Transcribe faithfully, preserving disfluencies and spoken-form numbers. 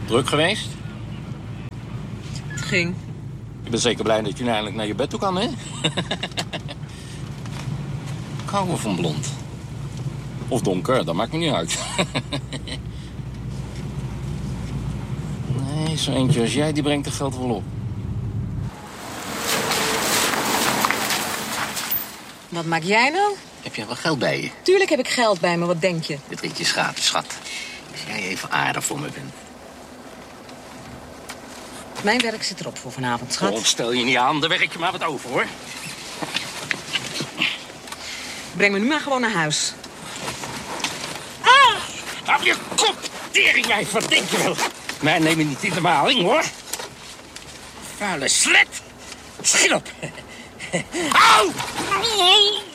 Druk geweest? Het ging. Je bent zeker blij dat je nu eindelijk naar je bed toe kan, hè? Ik hou me van blond. Of donker, dat maakt me niet uit. Nee, zo eentje als jij, die brengt het geld wel op. Wat maak jij nou? Heb jij wel geld bij je? Tuurlijk heb ik geld bij me, wat denk je? Dit ritje is gratis, schat. Als jij even aardig voor me bent. Mijn werk zit erop voor vanavond, schat. Oh, stel je niet aan, daar werk je maar wat over, hoor. Breng me nu maar gewoon naar huis. Ah! Hou je kop, tering mij, wat denk je wel? Mij neem je niet in de maling, hoor. Vuile slet. Schiet op. Au!